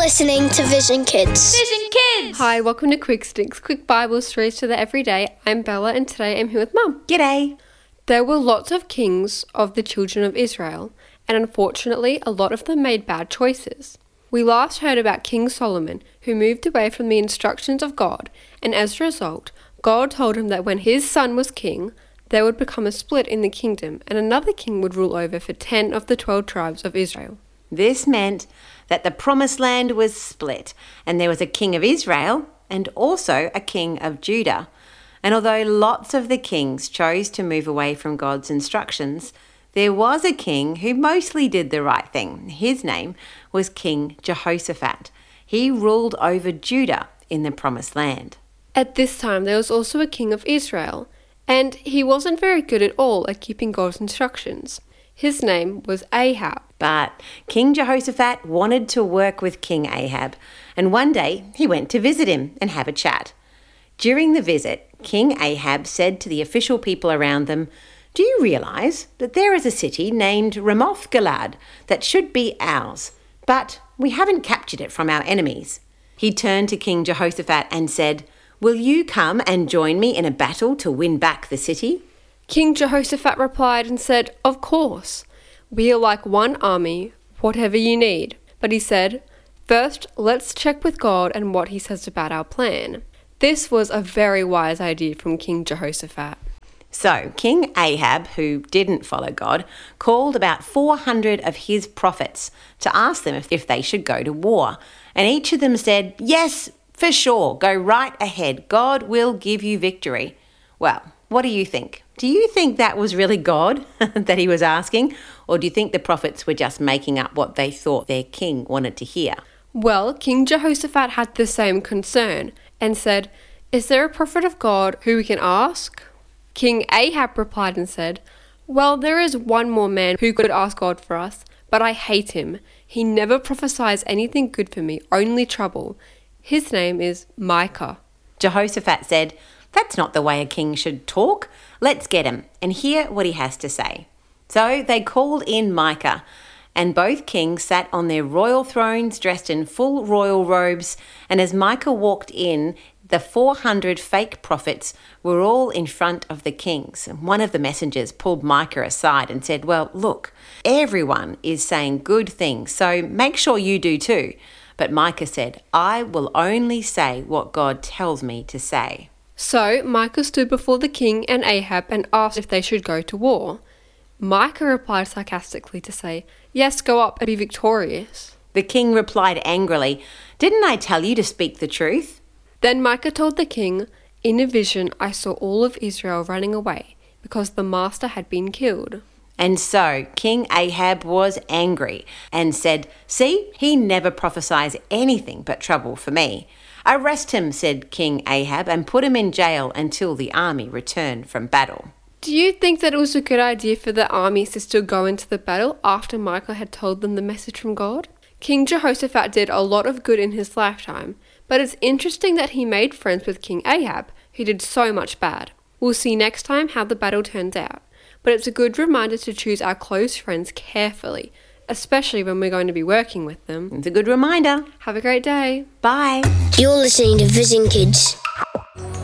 listening to Vision Kids. Vision Kids! Hi, welcome to Quick Sticks, quick Bible stories for the everyday. I'm Bella and today I'm here with Mum. G'day! There were lots of kings of the children of Israel, and unfortunately a lot of them made bad choices. We last heard about King Solomon, who moved away from the instructions of God, and as a result, God told him that when his son was king, there would become a split in the kingdom, and another king would rule over for 10 of the 12 tribes of Israel. This meant that the promised land was split, and there was a king of Israel and also a king of Judah. And although lots of the kings chose to move away from God's instructions, there was a king who mostly did the right thing. His name was King Jehoshaphat. He ruled over Judah in the promised land. At this time, there was also a king of Israel, and he wasn't very good at all at keeping God's instructions. His name was Ahab. But King Jehoshaphat wanted to work with King Ahab, and one day he went to visit him and have a chat. During the visit, King Ahab said to the official people around them, "Do you realise that there is a city named Ramoth-Gilead that should be ours, but we haven't captured it from our enemies?" He turned to King Jehoshaphat and said, "Will you come and join me in a battle to win back the city?" King Jehoshaphat replied and said, "Of course, we are like one army, whatever you need." But he said, "First, let's check with God and what he says about our plan." This was a very wise idea from King Jehoshaphat. So King Ahab, who didn't follow God, called about 400 of his prophets to ask them if they should go to war. And each of them said, "Yes, for sure, go right ahead. God will give you victory." Well, what do you think? Do you think that was really God that he was asking? Or do you think the prophets were just making up what they thought their king wanted to hear? Well, King Jehoshaphat had the same concern and said, "Is there a prophet of God who we can ask?" King Ahab replied and said, "Well, there is one more man who could ask God for us, but I hate him. He never prophesies anything good for me, only trouble. His name is Micah." Jehoshaphat said, "That's not the way a king should talk. Let's get him and hear what he has to say." So they called in Micah, and both kings sat on their royal thrones dressed in full royal robes, and as Micah walked in, the 400 fake prophets were all in front of the kings. And one of the messengers pulled Micah aside and said, "Well, look, everyone is saying good things, so make sure you do too." But Micah said, "I will only say what God tells me to say." So Micah stood before the king and Ahab and asked if they should go to war. Micah replied sarcastically to say, "Yes, go up and be victorious." The king replied angrily, "Didn't I tell you to speak the truth?" Then Micah told the king, "In a vision I saw all of Israel running away because the master had been killed." And so King Ahab was angry and said, "See, he never prophesies anything but trouble for me." "Arrest him," said King Ahab, "and put him in jail until the army return from battle." Do you think that it was a good idea for the armies to still go into the battle after Micah had told them the message from God? King Jehoshaphat did a lot of good in his lifetime, but it's interesting that he made friends with King Ahab, who did so much bad. We'll see next time how the battle turns out, but it's a good reminder to choose our close friends carefully, especially when we're going to be working with them. It's a good reminder. Have a great day. Bye. You're listening to Vision Kids.